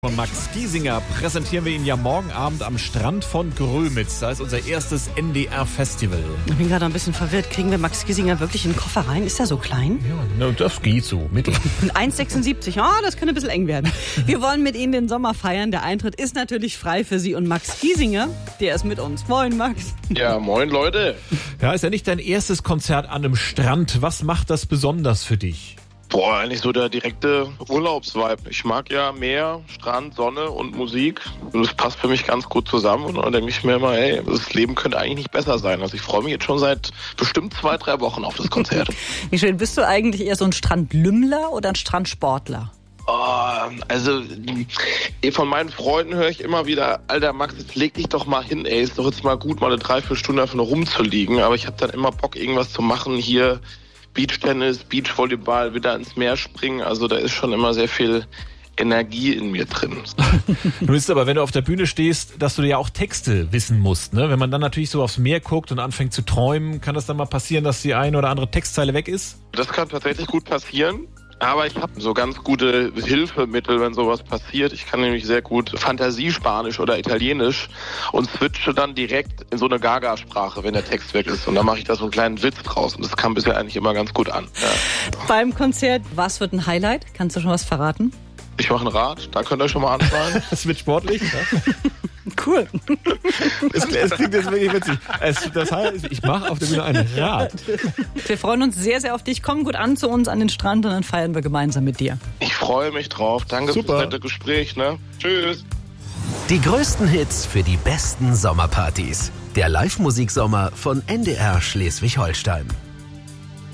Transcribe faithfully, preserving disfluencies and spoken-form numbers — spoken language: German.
Von Max Giesinger präsentieren wir ihn ja morgen Abend am Strand von Grömitz. Da ist unser erstes N D R-Festival. Ich bin gerade ein bisschen verwirrt. Kriegen wir Max Giesinger wirklich in den Koffer rein? Ist er so klein? Ja, das geht so. Mittel. eins Komma sechsundsiebzig. Oh, das könnte ein bisschen eng werden. Wir wollen mit Ihnen den Sommer feiern. Der Eintritt ist natürlich frei für Sie. Und Max Giesinger, der ist mit uns. Moin, Max. Ja, moin, Leute. Ja, ist ja nicht dein erstes Konzert an einem Strand. Was macht das besonders für dich? Boah, eigentlich so der direkte Urlaubsvibe. Ich mag ja Meer, Strand, Sonne und Musik. Und das passt für mich ganz gut zusammen. Und dann denke ich mir immer, hey, das Leben könnte eigentlich nicht besser sein. Also ich freue mich jetzt schon seit bestimmt zwei, drei Wochen auf das Konzert. Wie schön. Bist du eigentlich eher so ein Strandlümmler oder ein Strandsportler? Oh, also von meinen Freunden höre ich immer wieder, Alter Max, jetzt leg dich doch mal hin, ey. Ist doch jetzt mal gut, mal eine Dreiviertelstunde einfach nur rumzuliegen. Aber ich habe dann immer Bock, irgendwas zu machen hier. Beachtennis, Beachvolleyball, wieder ins Meer springen. Also da ist schon immer sehr viel Energie in mir drin. Du bist aber, wenn du auf der Bühne stehst, dass du ja auch Texte wissen musst. Ne? Wenn man dann natürlich so aufs Meer guckt und anfängt zu träumen, kann das dann mal passieren, dass die eine oder andere Textzeile weg ist? Das kann tatsächlich gut passieren. Aber ich habe so ganz gute Hilfemittel, wenn sowas passiert. Ich kann nämlich sehr gut Fantasiespanisch oder Italienisch und switche dann direkt in so eine Gaga-Sprache, wenn der Text weg ist. Und dann mache ich da so einen kleinen Witz draus. Und das kam bisher eigentlich immer ganz gut an. Ja. Beim Konzert, was wird ein Highlight? Kannst du schon was verraten? Ich mache ein Rad, da könnt ihr schon mal anfangen. Das wird sportlich, ne? Cool. Es, es klingt jetzt wirklich witzig. Es, das heißt, ich mache auf der Bühne ein Rad. Wir freuen uns sehr, sehr auf dich. Komm gut an zu uns an den Strand und dann feiern wir gemeinsam mit dir. Ich freue mich drauf. Danke Super. fürs nette Gespräch. Ne? Tschüss. Die größten Hits für die besten Sommerpartys. Der Live-Musik-Sommer von N D R Schleswig-Holstein.